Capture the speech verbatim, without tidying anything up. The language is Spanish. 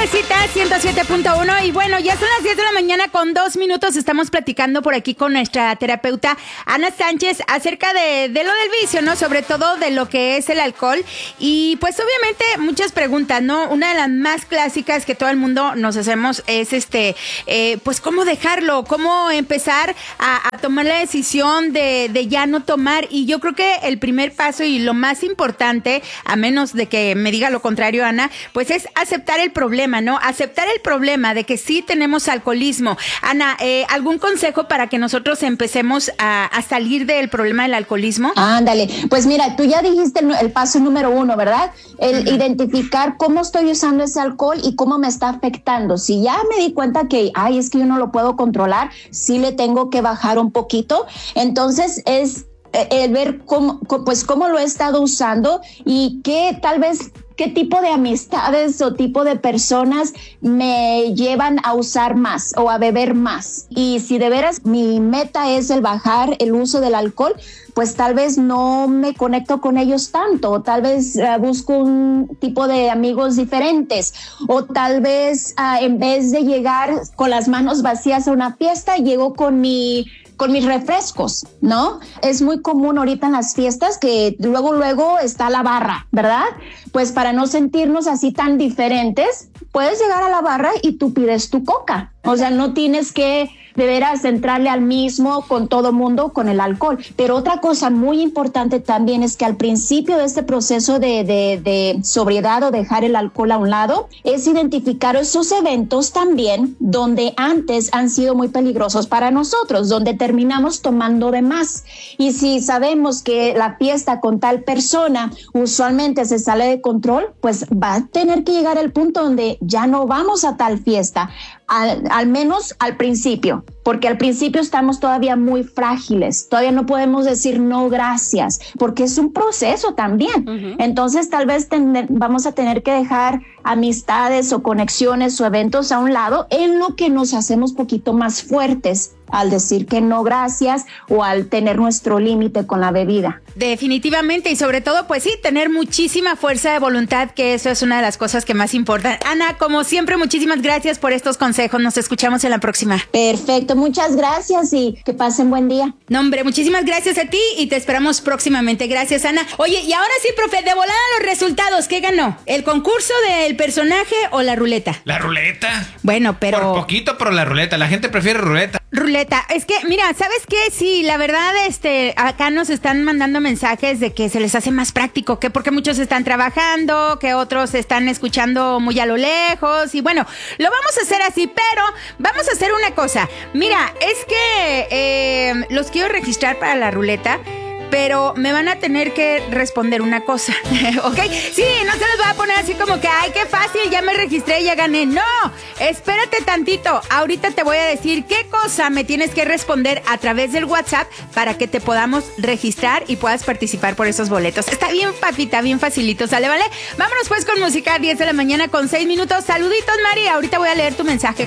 Nuevecita ciento siete punto uno y bueno, ya son las diez de la mañana con dos minutos. Estamos platicando por aquí con nuestra terapeuta Ana Sánchez acerca de, de lo del vicio, ¿no? Sobre todo de lo que es el alcohol y pues obviamente muchas preguntas, ¿no? Una de las más clásicas que todo el mundo nos hacemos es este, eh, pues cómo dejarlo, cómo empezar a, a tomar la decisión de, de ya no tomar. Y yo creo que el primer paso y lo más importante, a menos de que me diga lo contrario Ana, pues es aceptar el problema, ¿no? Aceptar el problema de que sí tenemos alcoholismo. Ana, eh, ¿algún consejo para que nosotros empecemos a, a salir del problema del alcoholismo? Ándale, pues mira, tú ya dijiste el, el paso número uno, ¿verdad? El uh-huh. identificar cómo estoy usando ese alcohol y cómo me está afectando. Si ya me di cuenta que, ay, es que yo no lo puedo controlar, sí le tengo que bajar un poquito. Entonces es el ver cómo, pues cómo lo he estado usando y qué tal vez qué tipo de amistades o tipo de personas me llevan a usar más o a beber más. Y si de veras mi meta es el bajar el uso del alcohol, pues tal vez no me conecto con ellos tanto, o tal vez uh, busco un tipo de amigos diferentes, o tal vez uh, en vez de llegar con las manos vacías a una fiesta, llego con mi con mis refrescos, ¿no? Es muy común ahorita en las fiestas que luego, luego está la barra, ¿verdad? Pues para no sentirnos así tan diferentes, puedes llegar a la barra y tú pides tu coca. O sea, no tienes que de veras entrarle al mismo con todo mundo con el alcohol. Pero otra cosa muy importante también es que al principio de este proceso de, de, de sobriedad o dejar el alcohol a un lado, es identificar esos eventos también donde antes han sido muy peligrosos para nosotros, donde terminamos tomando de más. Y si sabemos que la fiesta con tal persona usualmente se sale de control, pues va a tener que llegar al punto donde ya no vamos a tal fiesta. Al, al menos al principio, porque al principio estamos todavía muy frágiles, todavía no podemos decir no gracias, porque es un proceso también. Uh-huh. Entonces tal vez ten, vamos a tener que dejar amistades o conexiones o eventos a un lado en lo que nos hacemos poquito más fuertes al decir que no gracias o al tener nuestro límite con la bebida. Definitivamente, y sobre todo pues sí, tener muchísima fuerza de voluntad, que eso es una de las cosas que más importan. Ana, como siempre, muchísimas gracias por estos consejos, nos escuchamos en la próxima. Perfecto, muchas gracias y que pasen buen día. No hombre, muchísimas gracias a ti y te esperamos próximamente. Gracias, Ana. Oye, y ahora sí, profe, de volada los resultados, ¿qué ganó? ¿El concurso del personaje o la ruleta? La ruleta. Bueno, pero... Por poquito, pero la ruleta, la gente prefiere ruleta. Ruleta, es que, mira, ¿sabes qué? Sí, la verdad, este, acá nos están mandando mensajes de que se les hace más práctico, que porque muchos están trabajando, que otros están escuchando muy a lo lejos, y bueno, lo vamos a hacer así, pero vamos a hacer una cosa. Mira, es que eh, los quiero registrar para la ruleta, pero me van a tener que responder una cosa, ¿ok? Sí, no se los voy a poner así como que, ay, qué fácil, ya me registré, ya gané. No, espérate tantito. Ahorita te voy a decir qué cosa me tienes que responder a través del WhatsApp para que te podamos registrar y puedas participar por esos boletos. Está bien, papita, bien facilito, ¿sale, vale? Vámonos pues con música, diez de la mañana con seis minutos. Saluditos, Mari. Ahorita voy a leer tu mensaje.